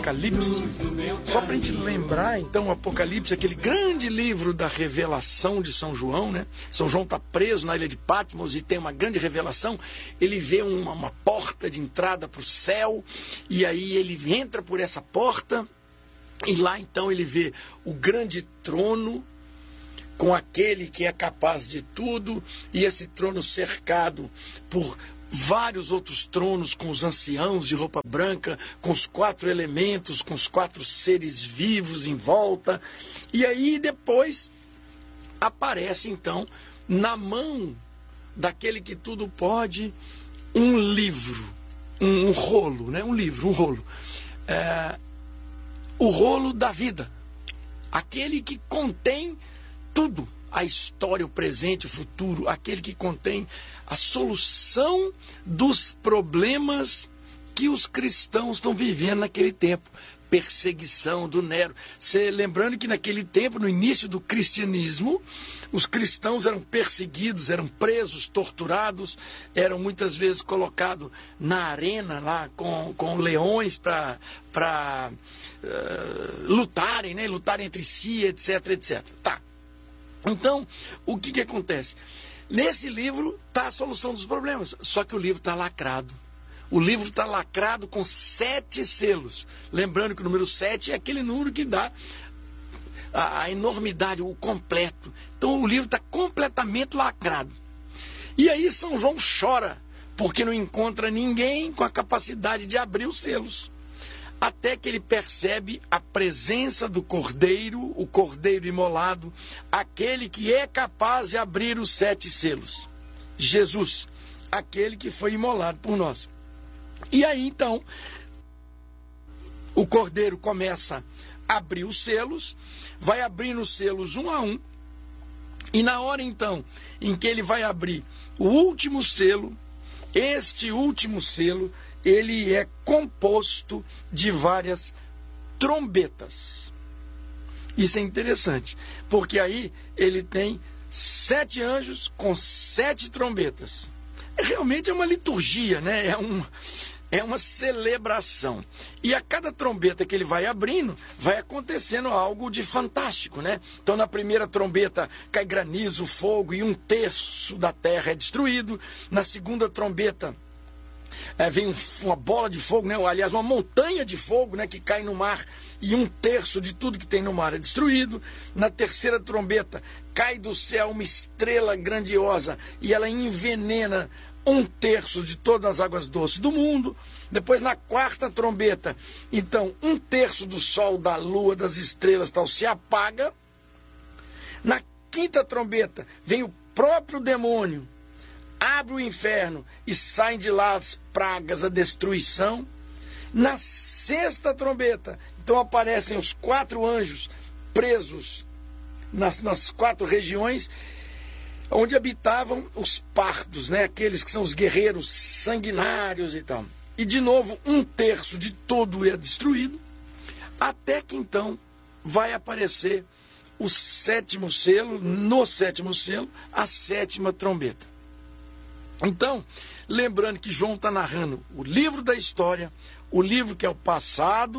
Apocalipse. Só para a gente lembrar, então, o Apocalipse, aquele grande livro da revelação de São João, né? São João está preso na ilha de Patmos e tem uma grande revelação. Ele vê uma porta de entrada para o céu, e aí ele entra por essa porta, e lá então ele vê o grande trono, com aquele que é capaz de tudo, e esse trono cercado por vários outros tronos, com os anciãos de roupa branca, com os 4 elementos, com os 4 seres vivos em volta. E aí depois aparece então na mão daquele que tudo pode um livro, um rolo, né? Um rolo. O rolo da vida, aquele que contém tudo, a história, o presente, o futuro, aquele que contém a solução dos problemas que os cristãos estão vivendo naquele tempo. Perseguição do Nero. Lembrando que naquele tempo, no início do cristianismo, os cristãos eram perseguidos, eram presos, torturados, eram muitas vezes colocados na arena lá com leões para lutarem, né? Lutarem entre si, etc, etc. Tá. Então, o que acontece? Nesse livro está a solução dos problemas, só que o livro está lacrado. O livro está lacrado com 7 selos. Lembrando que o número 7 é aquele número que dá a enormidade, o completo. Então o livro está completamente lacrado. E aí São João chora, porque não encontra ninguém com a capacidade de abrir os selos. Até que ele percebe a presença do Cordeiro, o Cordeiro imolado, aquele que é capaz de abrir os 7 selos. Jesus, aquele que foi imolado por nós. E aí então, o Cordeiro começa a abrir os selos, vai abrindo os selos um a um, e na hora então em que ele vai abrir o último selo, este último selo, ele é composto de várias trombetas. Isso é interessante, porque aí ele tem 7 anjos com 7 trombetas. Realmente é uma liturgia, né? É uma celebração. E a cada trombeta que ele vai abrindo, vai acontecendo algo de fantástico, né? Então, na primeira trombeta cai granizo, fogo, e 1/3 da terra é destruído. Na segunda trombeta vem uma bola de fogo, né? Aliás, uma montanha de fogo, né? Que cai no mar, e 1/3 de tudo que tem no mar é destruído. Na terceira trombeta cai do céu uma estrela grandiosa e ela envenena 1/3 de todas as águas doces do mundo. Depois, na quarta trombeta, então 1/3 do sol, da lua, das estrelas tal se apaga. Na quinta trombeta vem o próprio demônio, abre o inferno e saem de lá as pragas, a destruição. Na sexta trombeta, então aparecem os 4 anjos presos nas 4 regiões onde habitavam os pardos, né? Aqueles que são os guerreiros sanguinários e tal. E de novo, 1/3 de todo é destruído, até que então vai aparecer o 7º selo, no 7º selo, a 7ª trombeta. Então, lembrando que João está narrando o livro da história, o livro que é o passado,